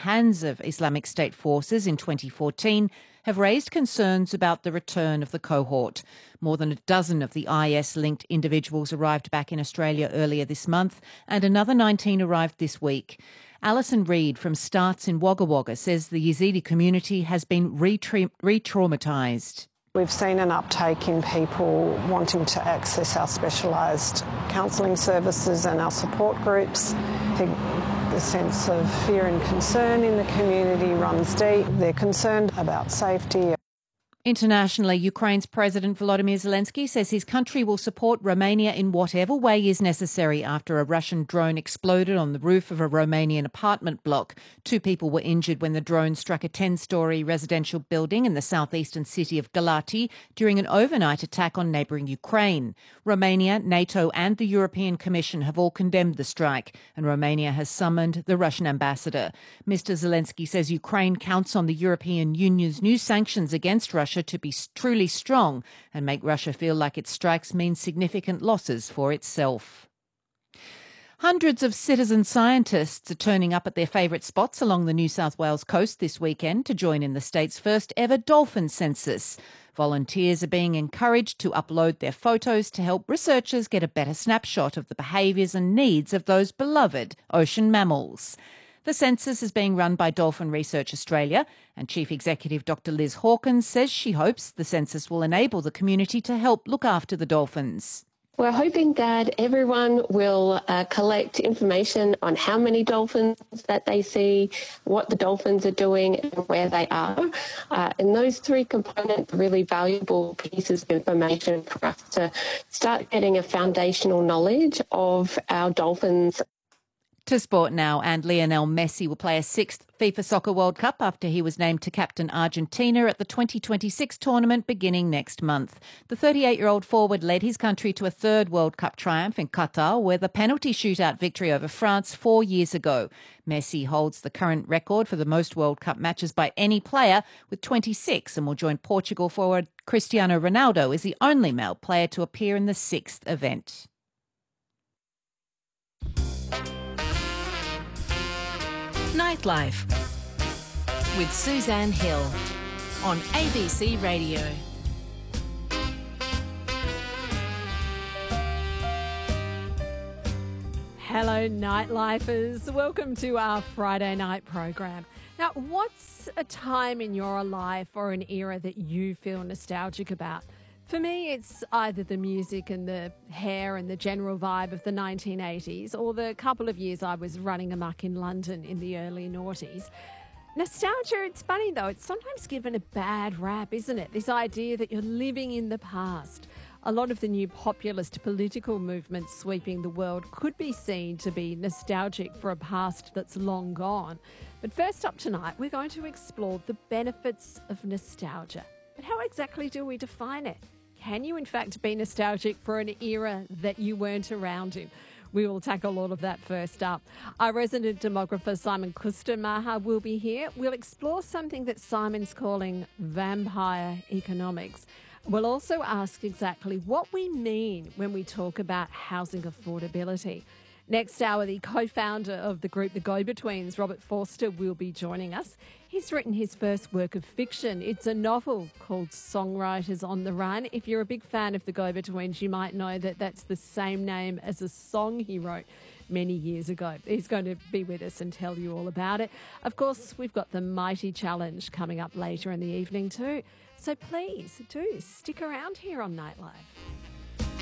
hands of Islamic State forces in 2014 have raised concerns about the return of the cohort. More than a dozen of the IS-linked individuals arrived back in Australia earlier this month, and another 19 arrived this week. Alison Reid from Starts in Wagga Wagga says the Yazidi community has been re-traumatised. We've seen an uptake in people wanting to access our specialised counselling services and our support groups. I think the sense of fear and concern in the community runs deep. They're concerned about safety. Internationally, Ukraine's President Volodymyr Zelensky says his country will support Romania in whatever way is necessary after a Russian drone exploded on the roof of a Romanian apartment block. 2 people were injured when the drone struck a 10-storey residential building in the southeastern city of Galati during an overnight attack on neighbouring Ukraine. Romania, NATO and the European Commission have all condemned the strike, and Romania has summoned the Russian ambassador. Mr Zelensky says Ukraine counts on the European Union's new sanctions against Russia to be truly strong and make Russia feel like its strikes mean significant losses for itself. Hundreds of citizen scientists are turning up at their favourite spots along the New South Wales coast this weekend to join in the state's first ever dolphin census. Volunteers are being encouraged to upload their photos to help researchers get a better snapshot of the behaviours and needs of those beloved ocean mammals. The census is being run by Dolphin Research Australia, and Chief Executive Dr Liz Hawkins says she hopes the census will enable the community to help look after the dolphins. We're hoping that everyone will collect information on how many dolphins that they see, what the dolphins are doing and where they are. And those 3 components are really valuable pieces of information for us to start getting a foundational knowledge of our dolphins. To sport now, and Lionel Messi will play a 6th FIFA Soccer World Cup after he was named to captain Argentina at the 2026 tournament beginning next month. The 38-year-old forward led his country to a 3rd World Cup triumph in Qatar with a penalty shootout victory over France 4 years ago. Messi holds the current record for the most World Cup matches by any player with 26 and will join Portugal forward Cristiano Ronaldo as the only male player to appear in the 6th event. Nightlife with Suzanne Hill on ABC Radio. Hello, Nightlifers. Welcome to our Friday night program. Now, what's a time in your life or an era that you feel nostalgic about? For me, it's either the music and the hair and the general vibe of the 1980s or the couple of years I was running amok in London in the early noughties. Nostalgia, it's funny though, it's sometimes given a bad rap, isn't it? This idea that you're living in the past. A lot of the new populist political movements sweeping the world could be seen to be nostalgic for a past that's long gone. But first up tonight, we're going to explore the benefits of nostalgia. But how exactly do we define it? Can you, in fact, be nostalgic for an era that you weren't around in? We will tackle all of that first up. Our resident demographer, Simon Kustermacher, will be here. We'll explore something that Simon's calling vampire economics. We'll also ask exactly what we mean when we talk about housing affordability. Next hour, the co-founder of the group The Go-Betweens, Robert Forster, will be joining us. He's written his first work of fiction. It's a novel called Songwriters on the Run. If you're a big fan of The Go-Betweens, you might know that that's the same name as a song he wrote many years ago. He's going to be with us and tell you all about it. Of course, we've got the Mighty Challenge coming up later in the evening too. So please do stick around here on Nightlife.